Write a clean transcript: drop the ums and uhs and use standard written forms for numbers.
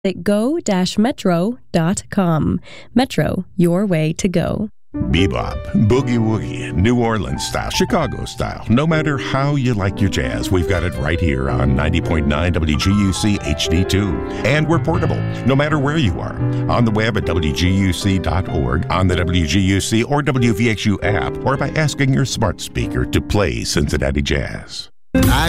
at go-metro.com. Metro, your way to go. Bebop, boogie woogie, New Orleans style, Chicago style. No matter how you like your jazz, we've got it right here on 90.9 WGUC HD2. And we're portable, no matter where you are. On the web at WGUC.org, on the WGUC or WVXU app, or by asking your smart speaker to play Cincinnati Jazz. I